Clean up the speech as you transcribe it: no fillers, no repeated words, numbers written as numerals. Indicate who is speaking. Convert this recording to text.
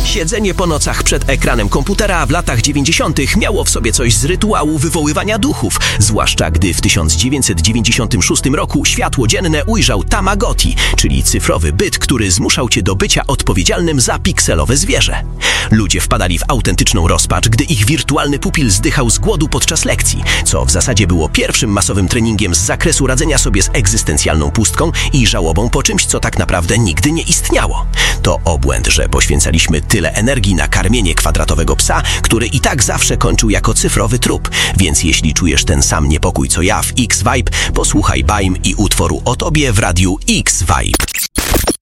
Speaker 1: Siedzenie po nocach przed ekranem komputera w latach 90. miało w sobie coś z rytuału wywoływania duchów, zwłaszcza gdy w 1996 roku światło dzienne ujrzał Tamagotchi, czyli cyfrowy byt, który zmuszał cię do bycia odpowiedzialnym za pikselowe zwierzę. Ludzie wpadali w autentyczną rozpacz, gdy ich wirtualny pupil zdychał z głodu podczas lekcji, co w zasadzie było pierwszym masowym treningiem z zakresu radzenia sobie z egzystencjalną pustką i żałobą po czymś, co tak naprawdę nigdy nie istniało. To obłęd, że poświęcaliśmy tyle energii na karmienie kwadratowego psa, który i tak zawsze kończył jako cyfrowy trup. Więc jeśli czujesz ten sam niepokój co ja w X-Vibe, posłuchaj bajm i utworu o tobie w radiu X-Vibe.